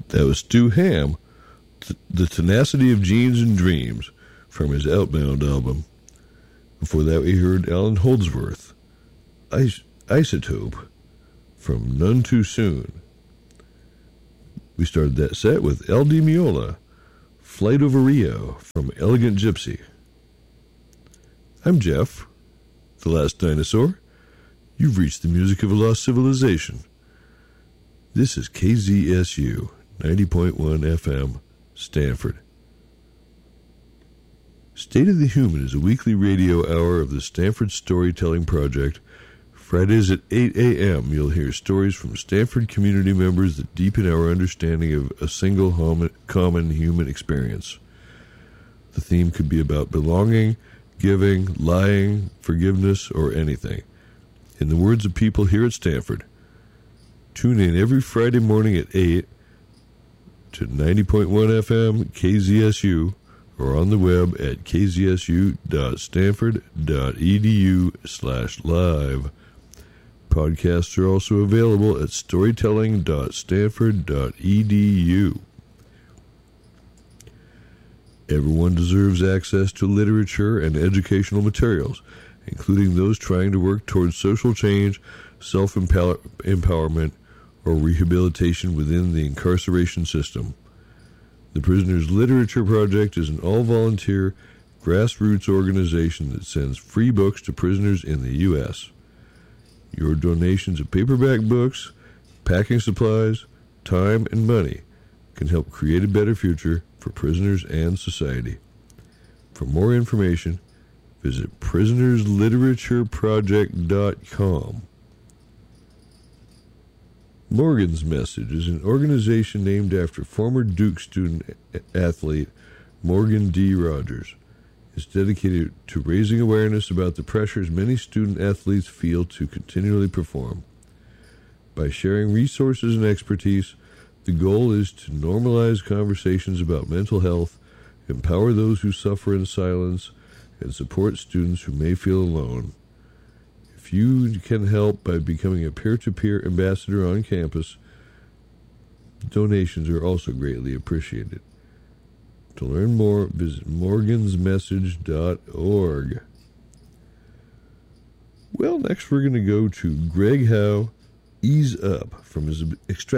That was Stu Hamm, The Tenacity of Genes and Dreams, from his Outbound album. Before that, we heard Alan Holdsworth, Isotope, from None Too Soon. We started that set with El Di Meola, Flight Over Rio, from Elegant Gypsy. I'm Jeff, the Last Dinosaur. You've reached the music of a lost civilization. This is KZSU 90.1 FM, Stanford. State of the Human is a weekly radio hour of the Stanford Storytelling Project. Fridays at 8 a.m. you'll hear stories from Stanford community members that deepen our understanding of a single common human experience. The theme could be about belonging, giving, lying, forgiveness, or anything. In the words of people here at Stanford, tune in every Friday morning at 8 to 90.1 FM KZSU or on the web at kzsu.stanford.edu/live. Podcasts are also available at storytelling.stanford.edu. Everyone deserves access to literature and educational materials, including those trying to work towards social change, self-empowerment, or rehabilitation within the incarceration system. The Prisoners Literature Project is an all-volunteer, grassroots organization that sends free books to prisoners in the U.S. Your donations of paperback books, packing supplies, time, and money can help create a better future for prisoners and society. For more information, visit prisonersliteratureproject.com. Morgan's Message is an organization named after former Duke student-athlete Morgan D. Rogers. It's dedicated to raising awareness about the pressures many student-athletes feel to continually perform. By sharing resources and expertise, the goal is to normalize conversations about mental health, empower those who suffer in silence, and support students who may feel alone. If you can help by becoming a peer-to-peer ambassador on campus, donations are also greatly appreciated. To learn more, visit morgansmessage.org. Well, next we're going to go to Greg Howe, Ease Up, from his Extract